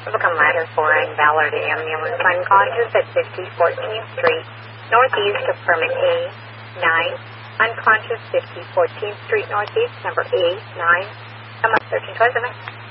Become ladder 4 in Ballard ambulance unconscious at 50 14th Street, northeast of permit A9. Unconscious 50 14th Street, northeast, number A9. Come up 13 twice,